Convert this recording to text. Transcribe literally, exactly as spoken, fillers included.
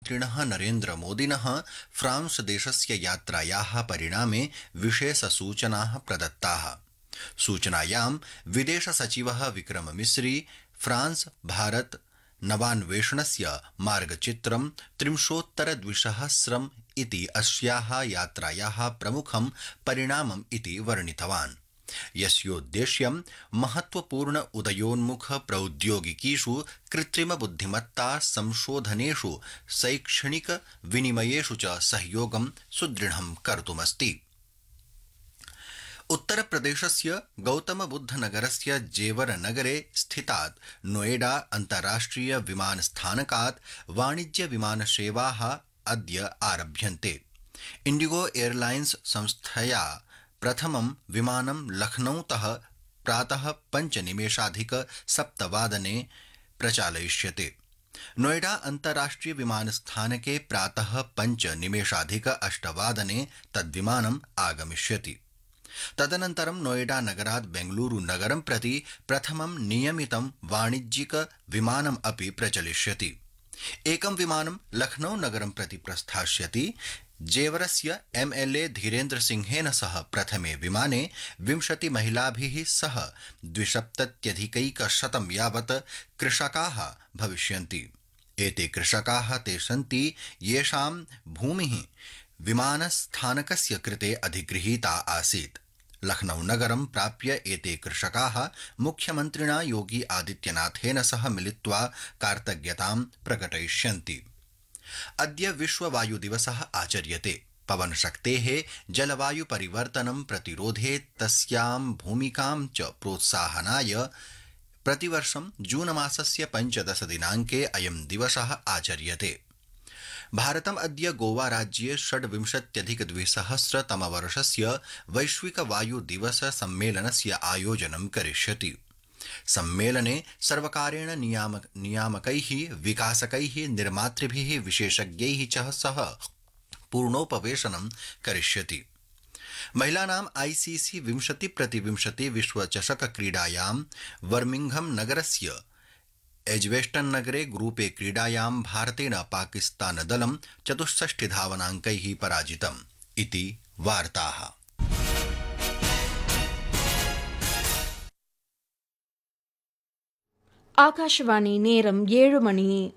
प्रधानमन्त्रिणः नरेन्द्रमोदिनः फ्रांस देशस्य यात्रायाः परिणामे विशेषसूचनाः प्रदत्ताः। सूचनायां विदेशसचिवः विक्रममिस्री फ्रांस भारत नवान्वेषणस्य मार्गचित्रं त्रिंशोत्तरद्विसहस्रम् इति अस्याः यात्रायाः प्रमुखं परिणामम् इति वर्णितवान्, यस्योद्देश्यं महत्वपूर्ण उदयोन्मुख प्रौद्योगिकीषु कृत्रिमबुद्धिमत्ता संशोधनेषु शैक्षणिक विनिमयेषु च सहयोगं सुदृढं कर्तुमस्ति। उत्तरप्रदेशस्य गौतमबुद्धनगरस्य जेवर नगरे स्थितात् नोएडा अन्ताराष्ट्रिय विमानस्थानकात् वाणिज्य विमानसेवाः अद्य आरभ्यन्ते। इण्डिगो एयरलाइन्स संस्थया प्रथमं विमानं लखनऊतः प्रातः पञ्चनिमेषाधिक सप्तवादने प्रचालयिष्यते। नोएडा अन्ताराष्ट्रिय विमानस्थानके प्रातः पञ्चनिमेषाधिक अष्टवादने तद्विमानम् आगमिष्यति। तदनन्तरं नोएडा नगरात् बेंगलुरु नगरं प्रति प्रथमं नियमितं वाणिज्यिक विमानम् अपि प्रचलिष्यति। एकं विमानं लखनऊ नगरं प्रति प्रस्थास्यति। जेवरस्य एमएलए धीरेन्द्र सिंहेन सह प्रथमे विमाने विंशति महिलाभिः सह द्विसप्तत्यधिकैकशतं यावत् कृषकाः भविष्यन्ति। एते कृषकाः ते सन्ति येषां भूमिः विमानस्थानकस्य कृते अधिगृहीता आसीत्। लखनऊ नगरं प्राप्य एते कृषकाः मुख्यमन्त्रिणा योगी आदित्यनाथेन सह मिलित्वा कार्तज्ञतां प्रकटयिष्यन्ति। अद्य विश्ववायुदिवसः आचर्यते। पवनशक्तेः जलवायु परिवर्तनं प्रतिरोधे तस्यां भूमिकां च प्रोत्साहनाय प्रतिवर्षं जून मासस्य पञ्चदश दिनाङ्के अयं दिवसः आचर्यते। भारतम् अद्य गोवा राज्ये षड्विंशत्यधिकद्विसहस्रतमवर्षस्य वैश्विक वायु दिवस सम्मेलनस्य आयोजनं करिष्यति। सम्मेलने सर्वकारेण नियामक नियामकैः विकासकैः निर्मातृभिः विशेषज्ञैः च सह पूर्णोपवेशनं करिष्यति। महिलानां आईसीसी विंशति प्रतिविंशति विश्वचषक क्रीडायां बर्मिंघम नगरस्य एज्वेस्टन नगरे ग्रुपे क्रीडायां भारतेन पाकिस्तानदलं चतुष्षष्टि धावनाङ्कैः पराजितम् इति वार्ताः। ஆகாஷவாணி நேரம் ஏழு மணி.